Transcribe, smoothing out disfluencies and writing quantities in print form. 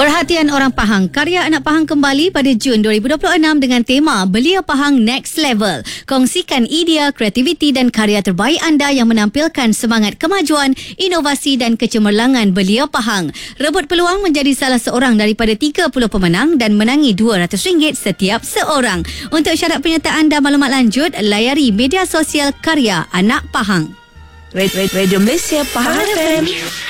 Perhatian orang Pahang, karya anak Pahang kembali pada Jun 2026 dengan tema Belia Pahang Next Level. Kongsikan idea, kreativiti dan karya terbaik anda yang menampilkan semangat kemajuan, inovasi dan kecemerlangan Belia Pahang. Rebut peluang menjadi salah seorang daripada 30 pemenang dan menangi RM200 setiap seorang. Untuk syarat penyertaan dan maklumat lanjut, layari media sosial karya anak Pahang. Radio Malaysia Pahang FM.